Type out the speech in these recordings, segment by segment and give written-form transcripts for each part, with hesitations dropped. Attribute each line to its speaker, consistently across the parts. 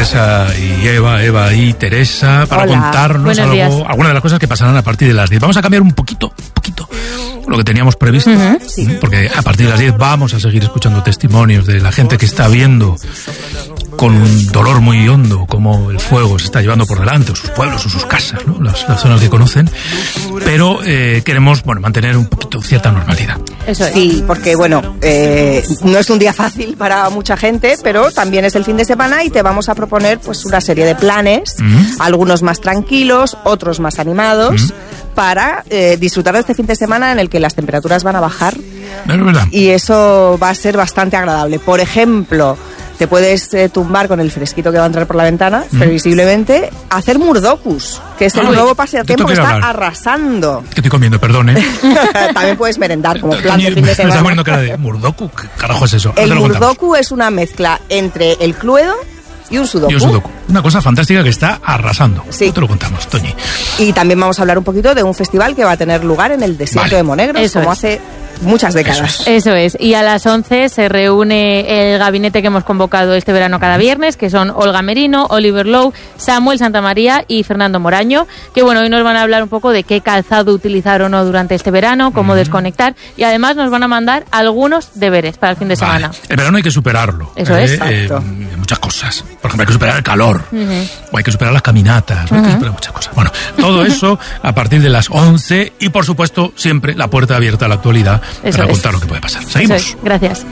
Speaker 1: Teresa y Eva y Teresa, para contarnos algunas de las cosas que pasarán a partir de las 10. Vamos a cambiar un poquito lo que teníamos previsto, porque a partir de las 10 vamos a seguir escuchando testimonios de la gente que está viendo con un dolor muy hondo cómo el fuego se está llevando por delante, o sus pueblos o sus casas, ¿no? Las zonas que conocen, pero queremos mantener un poquito cierta normalidad.
Speaker 2: Eso es. Sí, porque no es un día fácil para mucha gente, pero también es el fin de semana y te vamos a proponer pues una serie de planes, algunos más tranquilos, otros más animados, para disfrutar de este fin de semana en el que las temperaturas van a bajar.
Speaker 1: Es verdad.
Speaker 2: Y eso va a ser bastante agradable. Por ejemplo, te puedes tumbar con el fresquito que va a entrar por la ventana, previsiblemente, hacer murdokus, que es el nuevo pasatiempo que está arrasando.
Speaker 1: ¿Qué estoy comiendo? Perdón,
Speaker 2: También puedes merendar como plan de fin de semana.
Speaker 1: Me está poniendo cara de murdoku. ¿Qué carajo es eso?
Speaker 2: El murdoku es una mezcla entre el cluedo y un sudoku.
Speaker 1: Una cosa fantástica que está arrasando.
Speaker 2: Sí.
Speaker 1: No te lo contamos, Toñi.
Speaker 2: Y también vamos a hablar un poquito de un festival que va a tener lugar en el desierto de Monegros, hace muchas décadas.
Speaker 3: Eso es. Y a las 11 se reúne el gabinete que hemos convocado este verano cada viernes, que son Olga Merino, Oliver Lowe, Samuel Santamaría y Fernando Moraño, que hoy nos van a hablar un poco de qué calzado utilizar o no durante este verano, cómo desconectar, y además nos van a mandar algunos deberes para el fin de semana.
Speaker 1: El verano hay que superarlo.
Speaker 3: Eso es.
Speaker 1: Muchas cosas. Por ejemplo, hay que superar el calor, o hay que superar las caminatas, hay que superar muchas cosas. Bueno, todo eso a partir de las 11 y, por supuesto, siempre la puerta abierta a la actualidad para contar lo que puede pasar. Seguimos.
Speaker 3: Gracias.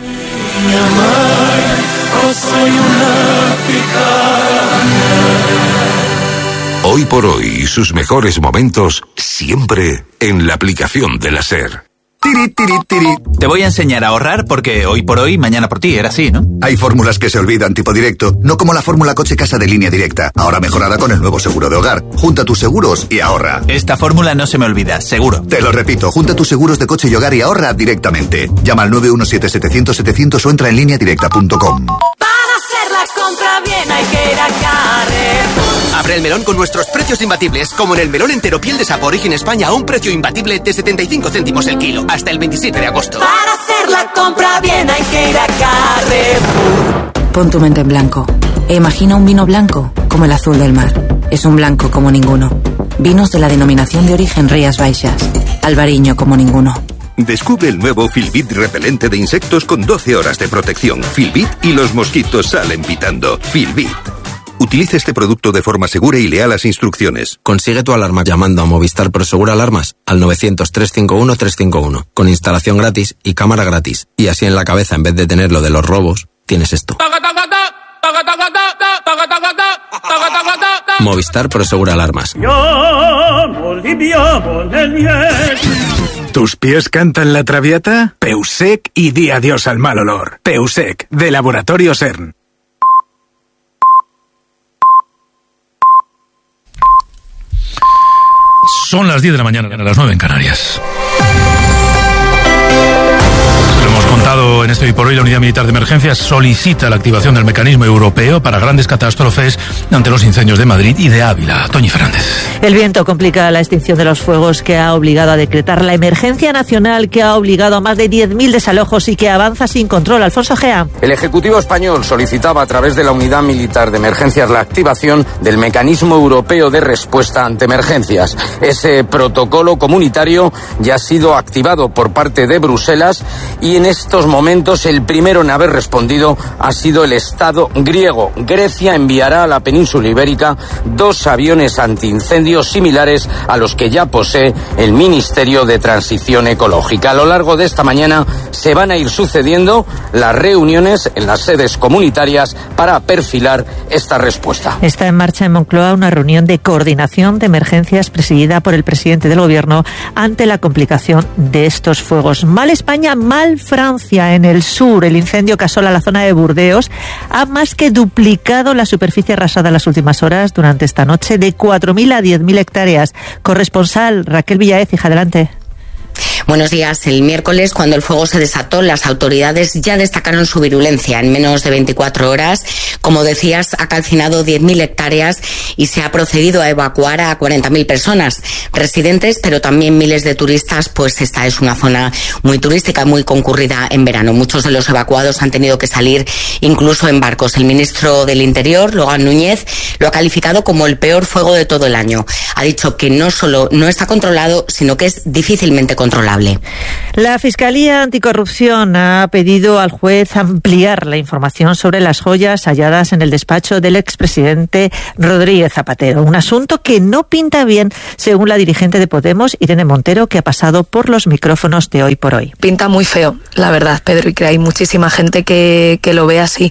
Speaker 4: Hoy por hoy, sus mejores momentos siempre en la aplicación de la SER.
Speaker 5: Tiri, tiri, tiri. Te voy a enseñar a ahorrar porque hoy por hoy, mañana por ti, era así, ¿no?
Speaker 6: Hay fórmulas que se olvidan tipo directo, no como la fórmula coche casa de Línea Directa, ahora mejorada con el nuevo seguro de hogar. Junta tus seguros y ahorra.
Speaker 5: Esta fórmula no se me olvida, seguro.
Speaker 6: Te lo repito, junta tus seguros de coche y hogar y ahorra directamente. Llama al 917-700-700 o entra en lineadirecta.com.
Speaker 7: Para hacer la compra bien hay que ir a Carrefour.
Speaker 8: Abre el melón con nuestros precios imbatibles, como en el melón entero piel de sapo Origen España a un precio imbatible de 75 céntimos el kilo, hasta el 27 de agosto.
Speaker 7: Para hacer la compra bien hay que ir a Carrefour.
Speaker 9: Pon tu mente en blanco e imagina un vino blanco como el azul del mar. Es un blanco como ninguno. Vinos de la denominación de origen Rías Baixas. Albariño como ninguno.
Speaker 4: Descubre el nuevo Filbit repelente de insectos con 12 horas de protección. Filbit y los mosquitos salen pitando. Filbit. Utiliza este producto de forma segura y lea las instrucciones.
Speaker 10: Consigue tu alarma llamando a Movistar Prosegur Alarmas al 900-351-351, con instalación gratis y cámara gratis. Y así en la cabeza, en vez de tener lo de los robos, tienes esto. Movistar Prosegur Alarmas.
Speaker 11: ¿Tus pies cantan la Traviata? Peusec y di adiós al mal olor. Peusec, de Laboratorio CERN.
Speaker 1: Son las 10 de la mañana, a las 9 en Canarias. Lo hemos contado en este Hoy por Hoy. La Unidad Militar de Emergencias solicita la activación del mecanismo europeo para grandes catástrofes ante los incendios de Madrid y de Ávila. Toñi Fernández.
Speaker 12: El viento complica la extinción de los fuegos, que ha obligado a decretar la emergencia nacional, que ha obligado a más de 10.000 desalojos y que avanza sin control. Alfonso Gea.
Speaker 13: El Ejecutivo español solicitaba a través de la Unidad Militar de Emergencias la activación del mecanismo europeo de respuesta ante emergencias. Ese protocolo comunitario ya ha sido activado por parte de Bruselas y en estos momentos el primero en haber respondido ha sido el Estado griego. Grecia enviará a la península ibérica 2 aviones antiincendios similares a los que ya posee el Ministerio de Transición Ecológica. A lo largo de esta mañana se van a ir sucediendo las reuniones en las sedes comunitarias para perfilar esta respuesta.
Speaker 12: Está en marcha en Moncloa una reunión de coordinación de emergencias presidida por el presidente del Gobierno ante la complicación de estos fuegos. Mal España, mal Francia. En el sur, el incendio que asola la zona de Burdeos ha más que duplicado la superficie arrasada en las últimas horas durante esta noche, de 4.000 a 10.000 hectáreas. Corresponsal Raquel Villaez, hija, adelante.
Speaker 14: Buenos días. El miércoles, cuando el fuego se desató, las autoridades ya destacaron su virulencia. En menos de 24 horas, como decías, ha calcinado 10.000 hectáreas y se ha procedido a evacuar a 40.000 personas residentes, pero también miles de turistas, pues esta es una zona muy turística, muy concurrida en verano. Muchos de los evacuados han tenido que salir incluso en barcos. El ministro del Interior, Logan Núñez, lo ha calificado como el peor fuego de todo el año. Ha dicho que no solo no está controlado, sino que es difícilmente controlable.
Speaker 12: La Fiscalía Anticorrupción ha pedido al juez ampliar la información sobre las joyas halladas en el despacho del expresidente Rodríguez Zapatero. Un asunto que no pinta bien, según la dirigente de Podemos, Irene Montero, que ha pasado por los micrófonos de Hoy por Hoy.
Speaker 15: Pinta muy feo, la verdad, Pedro, y que hay muchísima gente que lo ve así,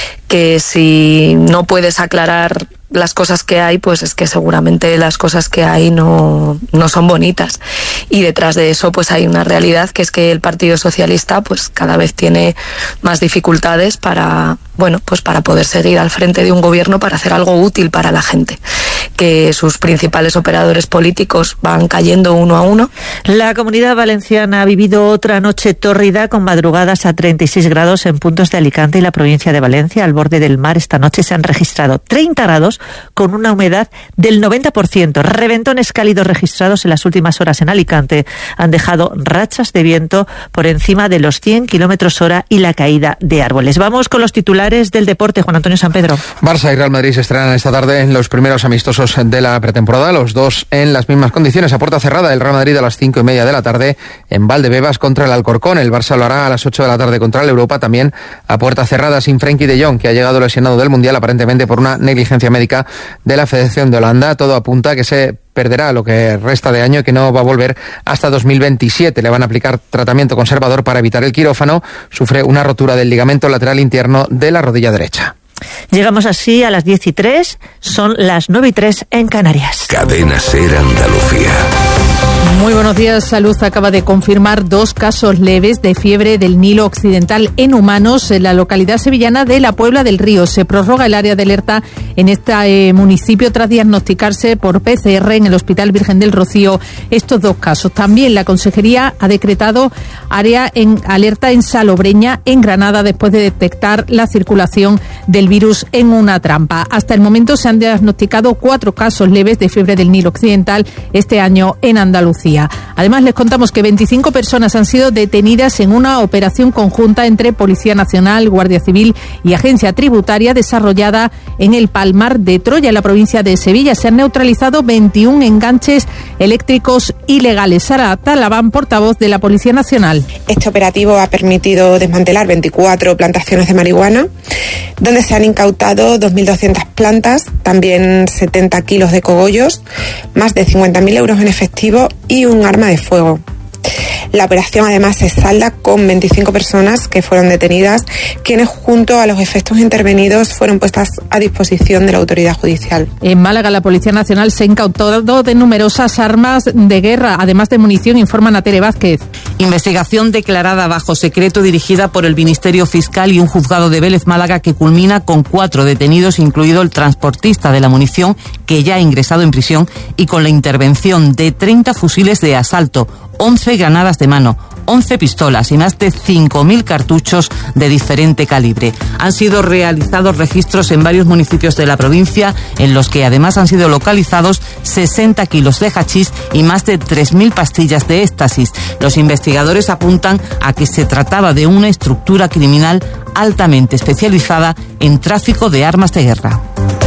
Speaker 15: que si no puedes aclarar las cosas que hay, pues es que seguramente las cosas que hay no son bonitas, y detrás de eso pues hay una realidad, que es que el Partido Socialista pues cada vez tiene más dificultades para poder seguir al frente de un gobierno, para hacer algo útil para la gente, que sus principales operadores políticos van cayendo uno a uno.
Speaker 12: La Comunidad Valenciana ha vivido otra noche tórrida, con madrugadas a 36 grados en puntos de Alicante y la provincia de Valencia. Al borde del mar esta noche se han registrado 30 grados con una humedad del 90%. Reventones cálidos registrados en las últimas horas en Alicante han dejado rachas de viento por encima de los 100 km/h y la caída de árboles. Vamos con los titulares del deporte. Juan Antonio San Pedro.
Speaker 16: Barça y Real Madrid se estrenan esta tarde en los primeros amistosos de la pretemporada, los dos en las mismas condiciones, a puerta cerrada. El Real Madrid a las 5:30 de la tarde en Valdebebas contra el Alcorcón. El Barça lo hará a las 8 de la tarde contra el Europa, también a puerta cerrada, sin Frenkie de Jong, que ha llegado lesionado del Mundial, aparentemente por una negligencia médica de la Federación de Holanda. Todo apunta a que se perderá lo que resta de año y que no va a volver hasta 2027. Le van a aplicar tratamiento conservador para evitar el quirófano. Sufre una rotura del ligamento lateral interno de la rodilla derecha.
Speaker 12: Llegamos así a las 10:03, son las 9:03 en Canarias.
Speaker 4: Cadena SER Andalucía.
Speaker 17: Muy buenos días. Salud acaba de confirmar 2 casos leves de fiebre del Nilo Occidental en humanos en la localidad sevillana de La Puebla del Río. Se prorroga el área de alerta en este municipio tras diagnosticarse por PCR en el Hospital Virgen del Rocío estos 2 casos. También la Consejería ha decretado área en alerta en Salobreña, en Granada, después de detectar la circulación del virus en una trampa. Hasta el momento se han diagnosticado 4 casos leves de fiebre del Nilo Occidental este año en Andalucía. Además, les contamos que 25 personas han sido detenidas en una operación conjunta entre Policía Nacional, Guardia Civil y Agencia Tributaria desarrollada en el Palmar de Troya, en la provincia de Sevilla. Se han neutralizado 21 enganches eléctricos ilegales. Sara Talabán, portavoz de la Policía Nacional.
Speaker 18: Este operativo ha permitido desmantelar 24 plantaciones de marihuana, donde se han incautado 2.200 plantas, también 70 kilos de cogollos, más de 50.000 euros en efectivo y un arma de fuego. La operación además se salda con 25 personas que fueron detenidas, quienes junto a los efectos intervenidos fueron puestas a disposición de la autoridad judicial.
Speaker 17: En Málaga, la Policía Nacional se ha incautado de numerosas armas de guerra, además de munición, informa Natere Vázquez.
Speaker 19: Investigación declarada bajo secreto dirigida por el Ministerio Fiscal y un juzgado de Vélez, Málaga, que culmina con 4 detenidos, incluido el transportista de la munición, que ya ha ingresado en prisión, y con la intervención de 30 fusiles de asalto, 11 granadas de mano, 11 pistolas y más de 5.000 cartuchos de diferente calibre. Han sido realizados registros en varios municipios de la provincia, en los que además han sido localizados 60 kilos de hachís y más de 3.000 pastillas de éxtasis. Los investigadores apuntan a que se trataba de una estructura criminal altamente especializada en tráfico de armas de guerra.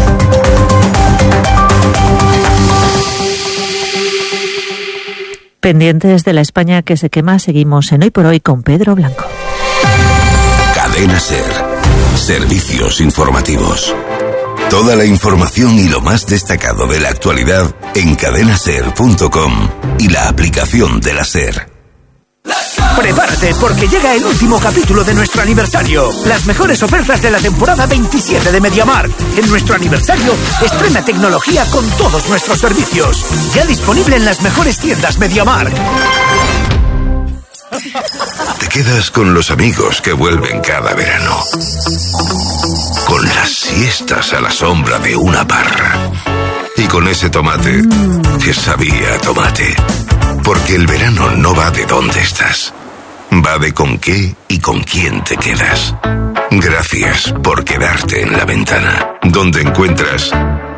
Speaker 12: Pendientes de la España que se quema, seguimos en Hoy por Hoy con Pedro Blanco.
Speaker 4: Cadena SER. Servicios informativos. Toda la información y lo más destacado de la actualidad en cadenaser.com y la aplicación de la SER.
Speaker 20: Prepárate porque llega el último capítulo de nuestro aniversario. Las mejores ofertas de la temporada 27 de MediaMarkt. En nuestro aniversario, estrena tecnología con todos nuestros servicios. Ya disponible en las mejores tiendas MediaMarkt.
Speaker 4: Te quedas con los amigos que vuelven cada verano. Con las siestas a la sombra de una parra. Y con ese tomate que sabía a tomate. Porque el verano no va de dónde estás. Va de con qué y con quién te quedas. Gracias por quedarte en la ventana, donde encuentras